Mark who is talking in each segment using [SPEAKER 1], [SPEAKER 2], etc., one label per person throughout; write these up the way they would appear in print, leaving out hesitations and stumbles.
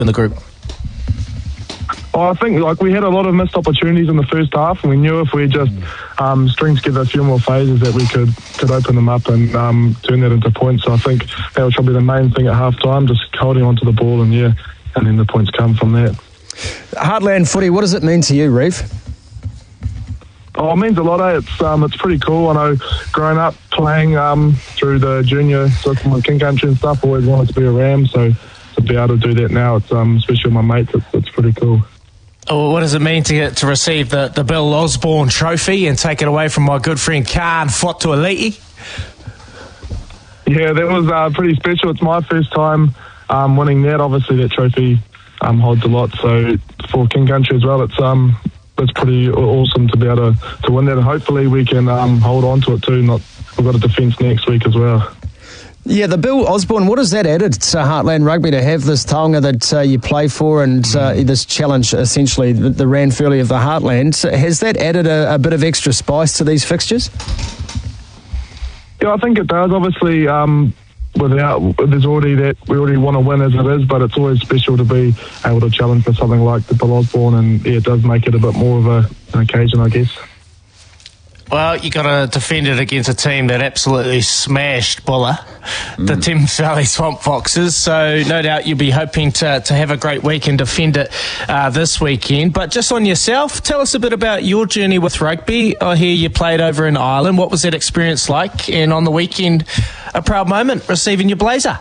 [SPEAKER 1] in the group?
[SPEAKER 2] I think we had a lot of missed opportunities in the first half, and we knew if we just string together a few more phases that we could open them up and turn that into points. So I think that was probably the main thing at half time, just holding on to the ball, and then the points come from that.
[SPEAKER 3] Heartland footy, what does it mean to you, Reeve?
[SPEAKER 2] Oh, it means a lot. It's pretty cool. I know growing up playing through the junior system with King Country and stuff, always wanted to be a Ram, so to be able to do that now, it's especially with my mates, it's pretty cool.
[SPEAKER 1] Oh, what does it mean to receive the Bill Osborne trophy and take it away from my good friend Khan Fotuali'i?
[SPEAKER 2] Yeah, that was pretty special. It's my first time winning that. Obviously, that trophy holds a lot. So for King Country as well, it's pretty awesome to be able to win that. And hopefully we can hold on to it too. We've got a defence next week as well.
[SPEAKER 3] Yeah, the Bill Osborne, what has that added to Heartland Rugby to have this taonga that you play for and this challenge, essentially, the Ranfurly of the Heartland? Has that added a bit of extra spice to these fixtures?
[SPEAKER 2] Yeah, I think it does. Obviously, there's already that we already want to win as it is, but it's always special to be able to challenge for something like the Bill Osborne, and it does make it a bit more of an occasion, I guess.
[SPEAKER 1] Well, you got to defend it against a team that absolutely smashed Buller, the Thames Valley Swamp Foxes. So no doubt you'll be hoping to have a great week and defend it this weekend. But just on yourself, tell us a bit about your journey with rugby. I hear you played over in Ireland. What was that experience like? And on the weekend, a proud moment receiving your blazer.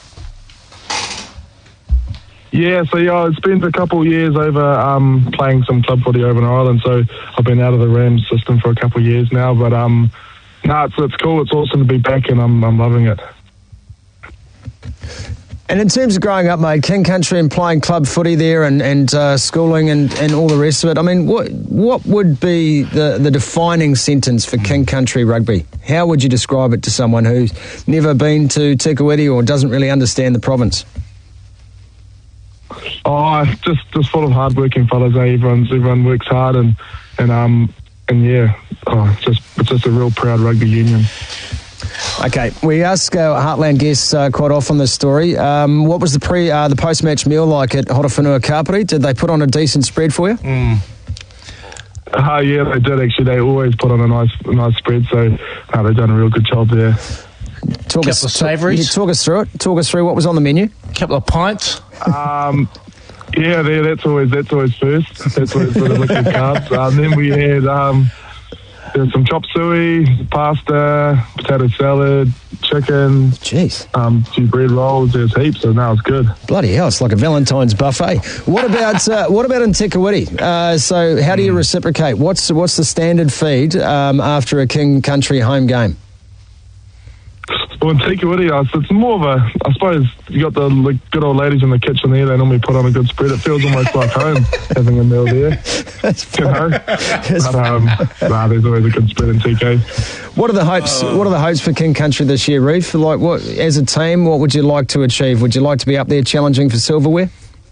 [SPEAKER 2] Yeah, so I spent a couple of years over playing some club footy over in Ireland, so I've been out of the Rams system for a couple of years now, but it's cool, it's awesome to be back, and I'm loving it.
[SPEAKER 3] And in terms of growing up, mate, King Country and playing club footy there and schooling and all the rest of it, I mean, what would be the defining sentence for King Country rugby? How would you describe it to someone who's never been to Te Kuiti or doesn't really understand the province?
[SPEAKER 2] Oh, just full of hard-working fellas. Everyone works hard and yeah. It's just a real proud rugby union.
[SPEAKER 3] Okay, we ask our Heartland guests quite often this story. What was the post-match meal like at Horowhenua Kapiti? Did they put on a decent spread for you?
[SPEAKER 2] Yeah, they did actually. They always put on a nice spread, so they've done a real good job there.
[SPEAKER 1] Couple of savouries.
[SPEAKER 3] Talk us through it. Talk us through what was on the menu.
[SPEAKER 1] Couple of pints.
[SPEAKER 2] Yeah, that's always first. That's always for the liquid carbs. Then we had there was some chop suey, pasta, potato salad, chicken.
[SPEAKER 3] Jeez.
[SPEAKER 2] Few bread rolls. There's heaps, so now it's good.
[SPEAKER 3] Bloody hell, it's like a Valentine's buffet. What about in Te Kuiti? So how do you reciprocate? What's the standard feed after a King Country home game?
[SPEAKER 2] Well, in Te Kuiti, it's more of I suppose you got the good old ladies in the kitchen there. They normally put on a good spread. It feels almost like home having a meal there. There's always a good spread in TK.
[SPEAKER 3] What are the hopes? What are the hopes for King Country this year, Reeve? Like, what as a team, what would you like to achieve? Would you like to be up there challenging for silverware?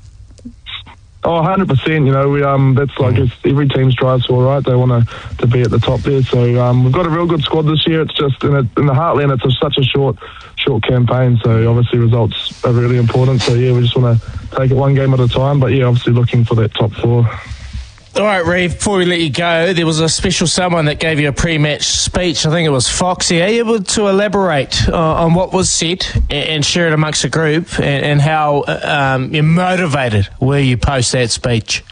[SPEAKER 2] Oh, 100%. You know, that's like every team strives for, right? They want to be at the top there. So we've got a real good squad this year. It's just in the Heartland. It's such a short campaign. So obviously results are really important. So yeah, we just want to take it one game at a time. But yeah, obviously looking for that top four.
[SPEAKER 1] All right, Reeve, before we let you go, there was a special someone that gave you a pre-match speech. I think it was Foxy. Are you able to elaborate on what was said and share it amongst the group and how motivated were you post that speech?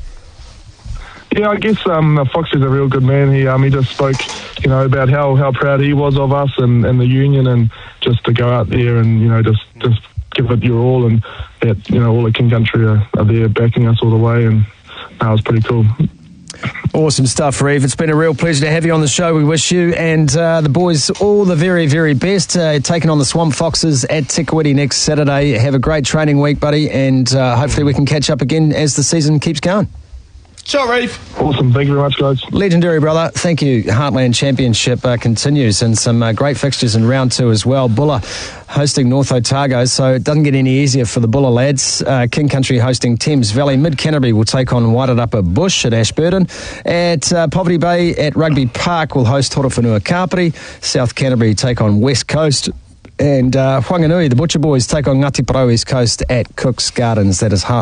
[SPEAKER 2] Yeah, I guess Foxy's a real good man. He just spoke, about how proud he was of us and the union, and just to go out there and just give it your all, and that all the King Country are there backing us all the way, and that was pretty cool.
[SPEAKER 3] Awesome stuff, Reeve. It's been a real pleasure to have you on the show. We wish you and the boys all the very, very best. Taking on the Swamp Foxes at Te Kuiti next Saturday. Have a great training week, buddy, and hopefully we can catch up again as the season keeps going.
[SPEAKER 1] Ciao, Reeve.
[SPEAKER 2] Awesome. Thank you very much, guys.
[SPEAKER 3] Legendary, brother. Thank you. Heartland Championship continues, and some great fixtures in round 2 as well. Buller hosting North Otago, so it doesn't get any easier for the Buller lads. King Country hosting Thames Valley. Mid Canterbury will take on Wairarapa Bush at Ashburton. At Poverty Bay at Rugby Park will host Horowhenua Kapiti. South Canterbury take on West Coast And Whanganui, the Butcher Boys, take on Ngati Porou East Coast at Cook's Gardens. That is